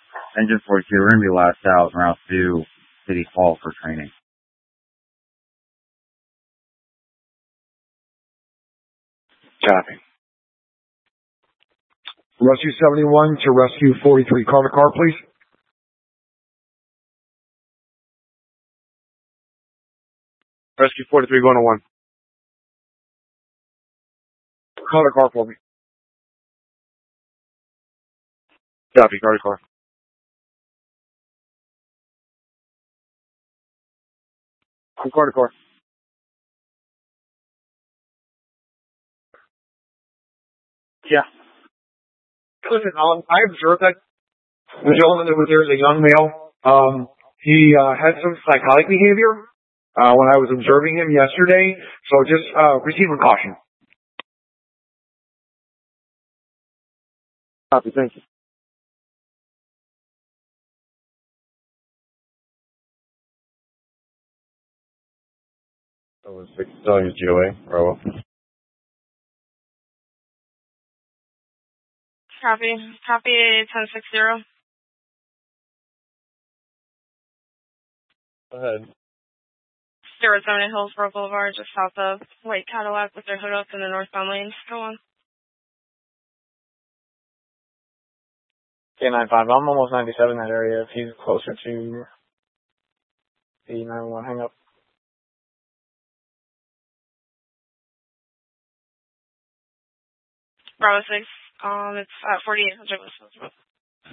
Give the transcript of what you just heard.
Engine 42, we're going to be last out around Sioux City Hall for training. Copy. Rescue 71 to Rescue 43. Car to car, please. Rescue 43 going to 1. Car to car for me. Copy. Car to car. Car to car. Yeah. Listen, I observed that the gentleman that was there is a young male. He had some psychotic behavior when I was observing him yesterday. So just proceed with caution. Copy. Thank you. That was 6 Stallions GOA. Bravo. Copy. Copy 1060. Go ahead. Arizona Hillsborough Boulevard, just south of White Cadillac with their hood up in the northbound lanes. Go on. K95, I'm almost 97 in that area. If he's closer to the 911 hang up. Bravo 6, it's at 4800 West Hillsborough.